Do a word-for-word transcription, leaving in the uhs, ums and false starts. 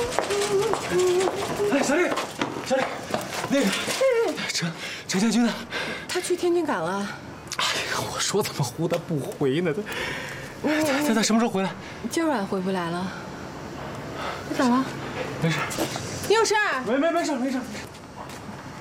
哎，小丽，小丽，那个陈陈家军呢？ 他去天津港了。 哎呀，我说怎么胡他不回呢？他他他什么时候回来？ 今晚回不来了。你咋了？ 没事。 你有事儿？ 没没没事没事没事。